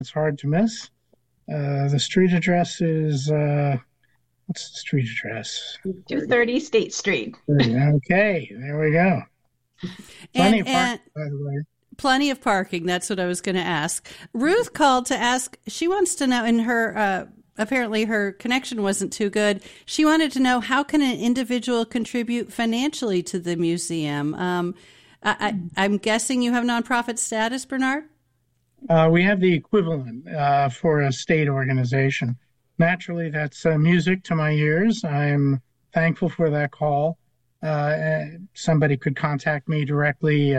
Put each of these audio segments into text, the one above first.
It's hard to miss. The street address is, what's the street address? 230 State Street. Okay, there we go. Plenty of parking, by the way. Plenty of parking. That's what I was going to ask. Ruth called to ask, she wants to know, in her, apparently her connection wasn't too good. She wanted to know, how can an individual contribute financially to the museum? I'm guessing you have nonprofit status, Bernard? We have the equivalent for a state organization. Naturally, that's music to my ears. I'm thankful for that call. Somebody could contact me directly.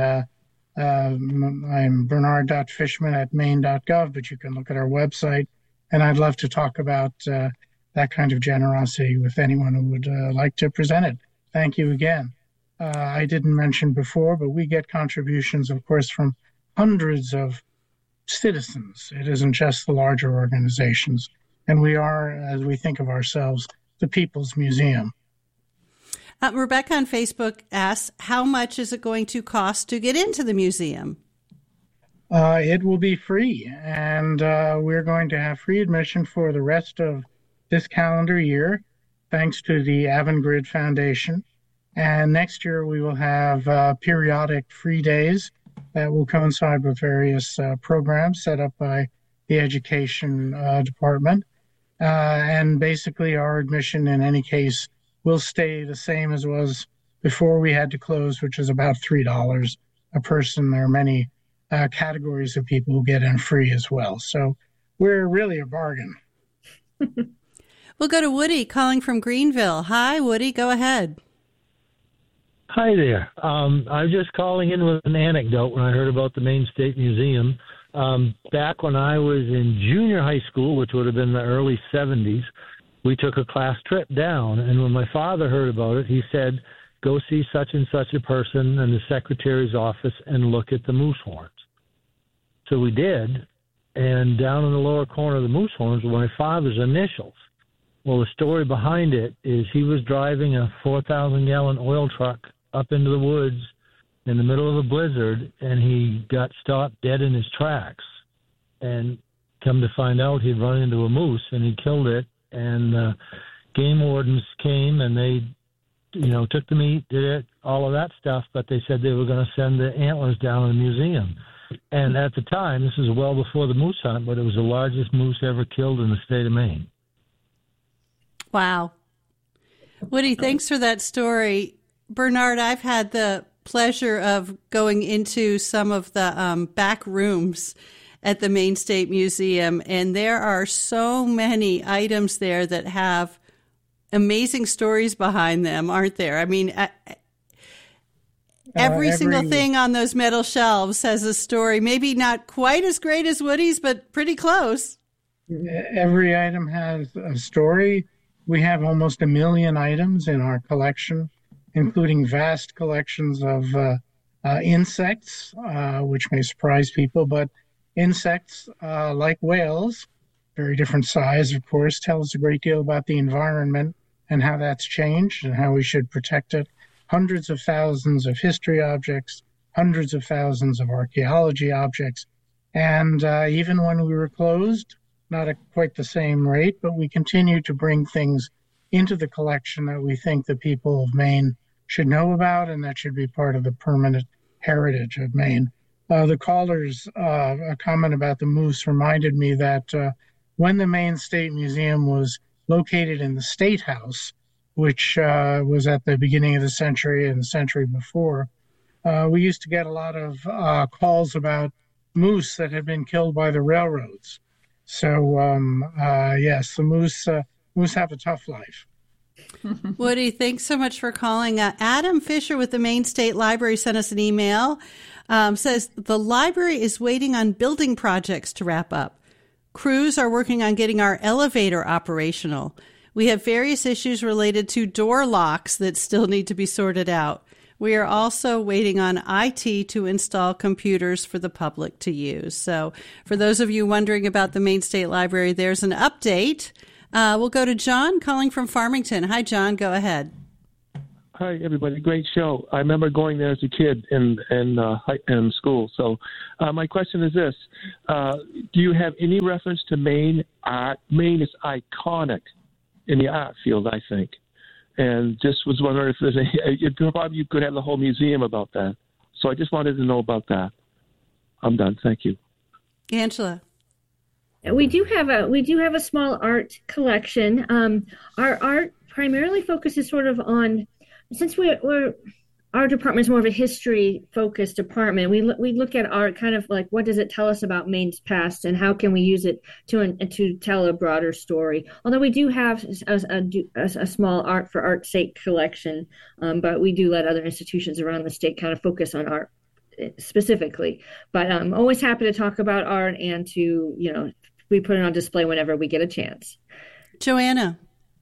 I'm bernard.fishman@maine.gov, but you can look at our website. And I'd love to talk about that kind of generosity with anyone who would like to present it. Thank you again. I didn't mention before, but we get contributions, of course, from hundreds of citizens. It isn't just the larger organizations. And we are, as we think of ourselves, the People's Museum. Rebecca on Facebook asks, how much is it going to cost to get into the museum? It will be free, and we're going to have free admission for the rest of this calendar year, thanks to the Avangrid Foundation. And next year we will have periodic free days that will coincide with various programs set up by the Education Department. And basically our admission in any case will stay the same as it was before we had to close, which is about $3 a person. There are many categories of people who get in free as well. So we're really a bargain. We'll go to Woody calling from Greenville. Hi, Woody, go ahead. Hi there. I'm just calling in with an anecdote when I heard about the Maine State Museum. Back when I was in junior high school, which would have been the early 70s, we took a class trip down. And when my father heard about it, he said, go see such and such a person in the secretary's office and look at the moose horns. So we did. And down in the lower corner of the moose horns were my father's initials. Well, the story behind it is he was driving a 4,000-gallon oil truck up into the woods in the middle of a blizzard, and he got stopped dead in his tracks. And come to find out, he'd run into a moose, and he killed it. And game wardens came, and they, took the meat, did it, all of that stuff, but they said they were going to send the antlers down to the museum. And at the time, this is well before the moose hunt, but it was the largest moose ever killed in the state of Maine. Wow. Woody, thanks for that story. Bernard, I've had the pleasure of going into some of the back rooms at the Maine State Museum, and there are so many items there that have amazing stories behind them, aren't there? I mean, every single thing on those metal shelves has a story, maybe not quite as great as Woody's, but pretty close. Every item has a story. We have almost 1 million items in our collection, including vast collections of insects, which may surprise people, but insects like whales, very different size, of course, tell us a great deal about the environment and how that's changed and how we should protect it. Hundreds of thousands of history objects, hundreds of thousands of archaeology objects. And even when we were closed, not at quite the same rate, but we continue to bring things into the collection that we think the people of Maine should know about and that should be part of the permanent heritage of Maine. The caller's comment about the moose reminded me that when the Maine State Museum was located in the State House, which was at the beginning of the century and the century before, we used to get a lot of calls about moose that had been killed by the railroads. So, yes, the moose have a tough life. Woody, thanks so much for calling. Adam Fisher with the Maine State Library sent us an email. Says, the library is waiting on building projects to wrap up. Crews are working on getting our elevator operational. We have various issues related to door locks that still need to be sorted out. We are also waiting on IT to install computers for the public to use. So for those of you wondering about the Maine State Library, there's an update. We'll go to John calling from Farmington. Hi, John. Go ahead. Hi, everybody. Great show. I remember going there as a kid in school. So my question is this. Do you have any reference to Maine art? Maine is iconic in the art field, I think. And just was wondering if there's probably you could have the whole museum about that. So I just wanted to know about that. I'm done. Thank you. Angela. We do have a small art collection. Our art primarily focuses sort of on, since our department is more of a history-focused department. We look at art kind of like, what does it tell us about Maine's past, and how can we use it to tell a broader story? Although we do have a small art for art's sake collection, but we do let other institutions around the state kind of focus on art specifically. But I'm always happy to talk about art and to, we put it on display whenever we get a chance. Joanna.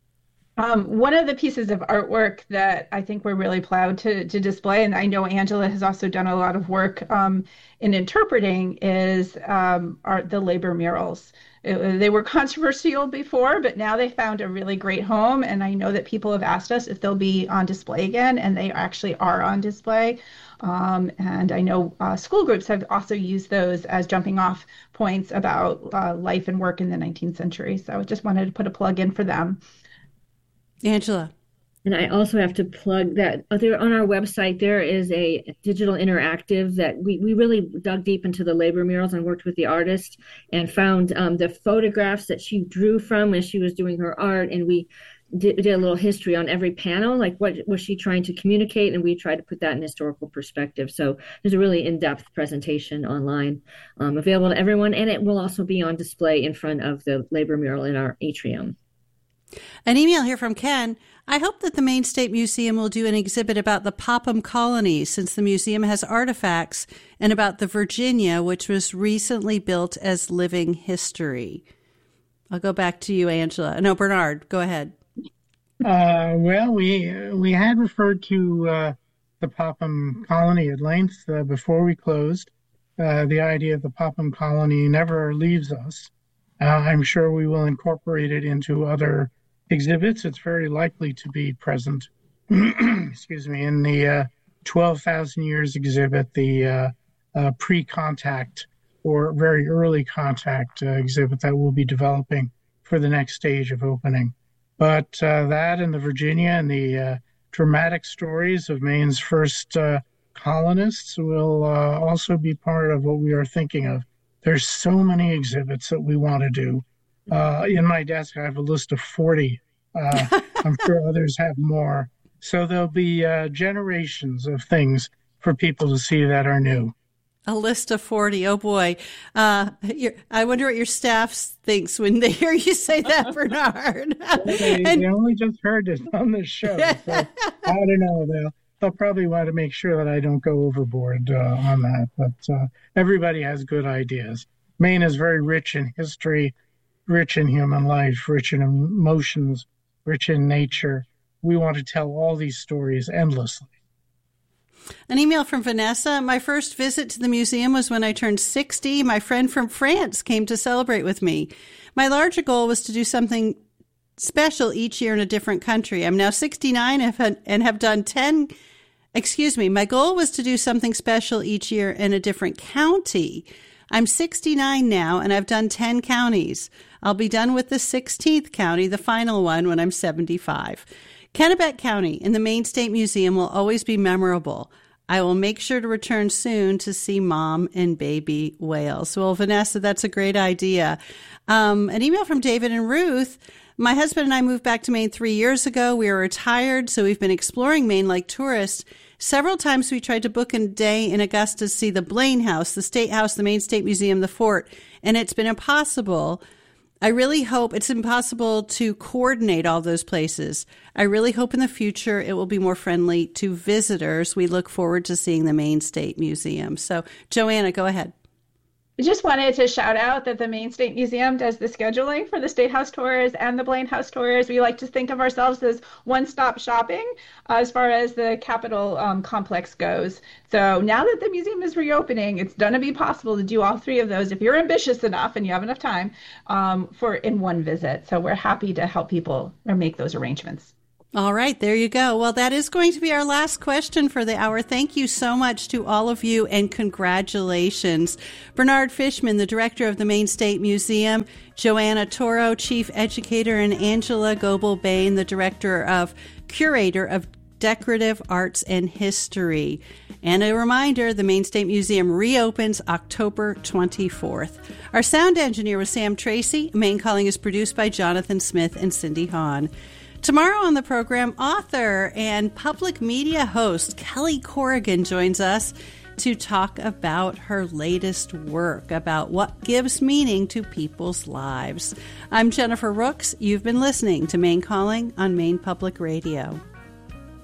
One of the pieces of artwork that I think we're really proud to display, and I know Angela has also done a lot of work in interpreting, is the labor murals. They were controversial before, but now they found a really great home, and I know that people have asked us if they'll be on display again, and they actually are on display. And I know school groups have also used those as jumping off points about life and work in the 19th century. So I just wanted to put a plug in for them. Angela. And I also have to plug that there on our website, there is a digital interactive that we really dug deep into the labor murals and worked with the artist and found the photographs that she drew from as she was doing her art. And we did a little history on every panel, like what was she trying to communicate, and we tried to put that in historical perspective. So there's a really in-depth presentation online available to everyone, and it will also be on display in front of the labor mural in our atrium. An email here from Ken. I hope that the Maine State Museum will do an exhibit about the Popham Colony, since the museum has artifacts, and about the Virginia, which was recently built as living history. I'll go back to you, Angela. No, Bernard, go ahead. Well, we had referred to the Popham Colony at length before we closed. The idea of the Popham Colony never leaves us. I'm sure we will incorporate it into other exhibits. It's very likely to be present, excuse me, in the 12,000 Years exhibit, the pre-contact or very early contact exhibit that we'll be developing for the next stage of opening. But that and the Virginia and the dramatic stories of Maine's first colonists will also be part of what we are thinking of. There's so many exhibits that we want to do. In my desk, I have a list of 40. I'm sure others have more. So there'll be generations of things for people to see that are new. A list of 40. Oh, boy. I wonder what your staff thinks when they hear you say that, Bernard. They only just heard it on the show. So I don't know. They'll probably want to make sure that I don't go overboard on that. But everybody has good ideas. Maine is very rich in history, rich in human life, rich in emotions, rich in nature. We want to tell all these stories endlessly. An email from Vanessa. My first visit to the museum was when I turned 60. My friend from France came to celebrate with me. My larger goal was to do something special each year in a different country. I'm now 69 and have done 10. My goal was to do something special each year in a different county. I'm 69 now and I've done 10 counties. I'll be done with the 16th county, the final one, when I'm 75. Kennebec County in the Maine State Museum will always be memorable. I will make sure to return soon to see mom and baby whales. Well, Vanessa, that's a great idea. An email from David and Ruth. My husband and I moved back to Maine 3 years ago. We are retired, so we've been exploring Maine like tourists. Several times we tried to book a day in Augusta to see the Blaine House, the State House, the Maine State Museum, the fort, and it's been impossible. I really hope it's impossible to coordinate all those places. I really hope in the future it will be more friendly to visitors. We look forward to seeing the Maine State Museum. So, Joanna, go ahead. I just wanted to shout out that the Maine State Museum does the scheduling for the State House tours and the Blaine House tours. We like to think of ourselves as one-stop shopping as far as the Capitol complex goes. So now that the museum is reopening, it's going to be possible to do all three of those if you're ambitious enough and you have enough time in one visit. So we're happy to help people or make those arrangements. All right, there you go. Well, that is going to be our last question for the hour. Thank you so much to all of you, and congratulations. Bernard Fishman, the director of the Maine State Museum, Joanna Toro, chief educator, and Angela Goebel-Bain, the curator of Decorative Arts and History. And a reminder, the Maine State Museum reopens October 24th. Our sound engineer was Sam Tracy. Maine Calling is produced by Jonathan Smith and Cindy Hahn. Tomorrow on the program, author and public media host Kelly Corrigan joins us to talk about her latest work, about what gives meaning to people's lives. I'm Jennifer Rooks. You've been listening to Maine Calling on Maine Public Radio.